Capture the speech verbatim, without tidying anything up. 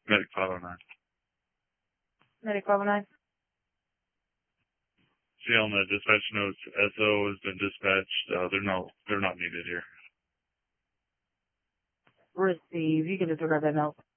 Medic five oh nine. Medic five oh nine. See on the dispatch notes, S O has been dispatched. Uh, they're not, they're not needed here. Receive. You can disregard that note.